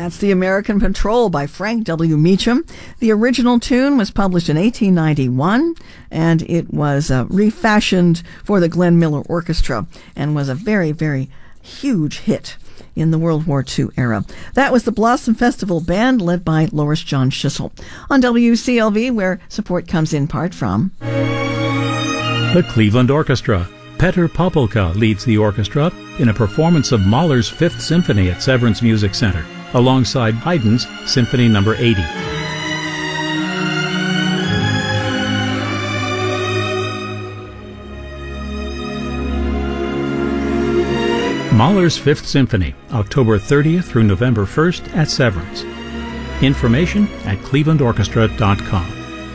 That's The American Patrol by Frank W. Meacham. The original tune was published in 1891, and it was refashioned for the Glenn Miller Orchestra and was a very, very huge hit in the World War II era. That was the Blossom Festival Band led by Loris John Schissel on WCLV, where support comes in part from the Cleveland Orchestra. Petr Popelka leads the orchestra in a performance of Mahler's Fifth Symphony at Severance Music Center, alongside Haydn's Symphony No. 80. Mahler's Fifth Symphony, October 30th through November 1st at Severance. Information at clevelandorchestra.com.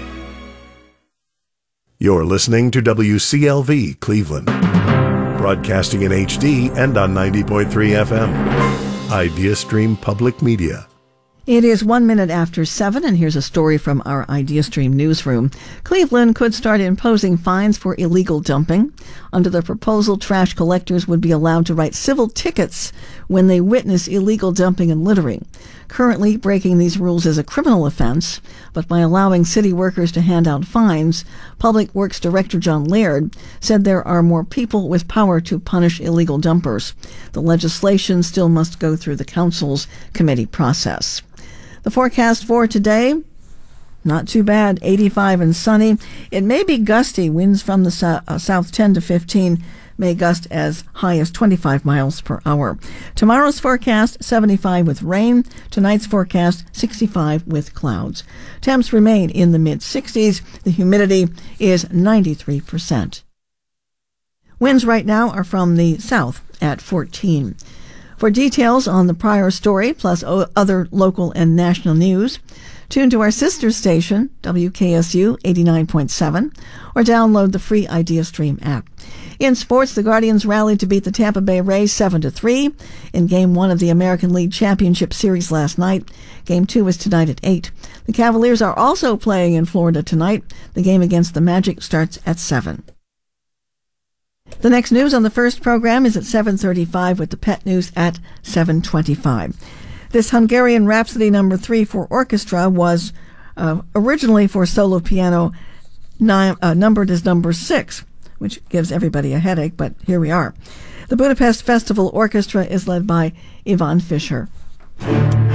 You're listening to WCLV Cleveland, broadcasting in HD and on 90.3 FM. IdeaStream Public Media. It is 1 minute after 7, and here's a story from our IdeaStream newsroom. Cleveland could start imposing fines for illegal dumping. Under the proposal, trash collectors would be allowed to write civil tickets when they witness illegal dumping and littering. Currently, breaking these rules is a criminal offense, but by allowing city workers to hand out fines, Public Works Director John Laird said there are more people with power to punish illegal dumpers. The legislation still must go through the council's committee process. The forecast for today, not too bad, 85 and sunny. It may be gusty. Winds from the south 10 to 15 may gust as high as 25 miles per hour. Tomorrow's forecast, 75 with rain. Tonight's forecast, 65 with clouds. Temps remain in the mid-60s. The humidity is 93%. Winds right now are from the south at 14. For details on the prior story, plus other local and national news, tune to our sister station, WKSU 89.7, or download the free IdeaStream app. In sports, the Guardians rallied to beat the Tampa Bay Rays 7-3 in Game 1 of the American League Championship Series last night. Game 2 is tonight at 8. The Cavaliers are also playing in Florida tonight. The game against the Magic starts at 7. The next news on the first program is at 7:35 with the Pet News at 7:25. This Hungarian Rhapsody No. 3 for orchestra was originally for solo piano, numbered as number 6, which gives everybody a headache, but here we are. The Budapest Festival Orchestra is led by Ivan Fischer.